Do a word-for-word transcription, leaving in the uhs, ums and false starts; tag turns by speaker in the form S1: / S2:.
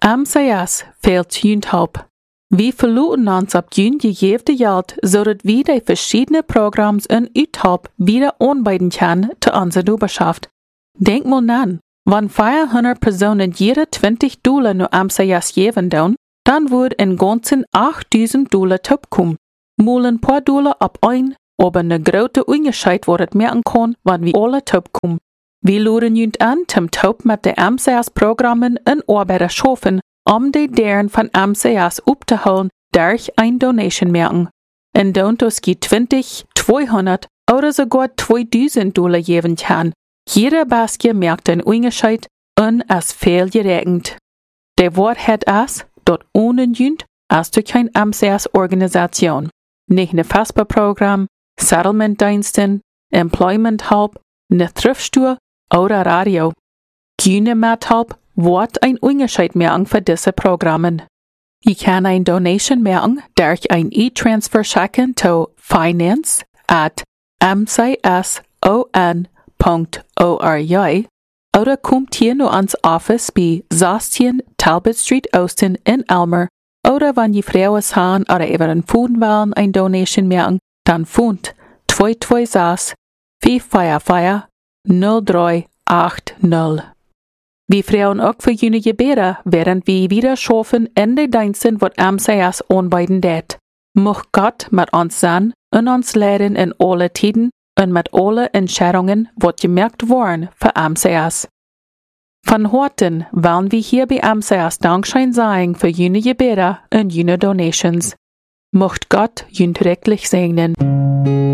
S1: M C S fehlt Jünthalb. Wir verluten uns ab Jün gejefte Geld, zodat wir die verschiedenen Programms in Uthalb wieder anbieten können zu unserer Oberschaft. Denk mal nan, wenn vierhundert Personen jede zwanzig Dollar nur M C S geben doen, dann wird in ganzen achttausend Dollar topkommen. Mal ein paar Dollar ab ein, aber eine große Unterschied wird merken kann, wenn wir alle topkommen. Wir laden jünt an, zum Top mit den M C S-Programmen in Arbeit schaffen, um die deren von M C S aufzuholen, durch ein Donation merken. In Dontos geht zwanzig, zweihundert oder sogar zweitausend Dollar geben kann. Jeder Basket merkt einen Unterschied und es fehlt geregnet. Der Wort hat es, dort ohne jünt, als durch kein M C S-Organisation. Nicht ein Fasper-Programm, Settlement-Diensten, Employment-Help, eine Thriftstore oder Radio. Keine Met-Help wird ein Unterschied merken für diese Programme. Ich kann ein Donation merken durch ein E-Transfer schicken zu finance at m c s o n punkt org oder kommt hier nur ans Office bei sechzehn Talbot Street Austin in Elmer oder wenn die Frauen haben oder über den Funden wollen ein Donation merken, dann Fund zwei zwei sechs, vier vier vier, null drei acht null. Wir Frauen auch für jene Gebete, während wir wieder schaffen in den Diensten, was M C S anbieten det. Mocht Gott mit uns sein und uns leiden in alle Tiden und mit alle Entscheidungen, was gemerkt worden für M C S. Von heute wollen wir hier bei M C S Dankschein sagen für jene Gebete und jene Donations. Mocht Gott jünt rechtlich segnen.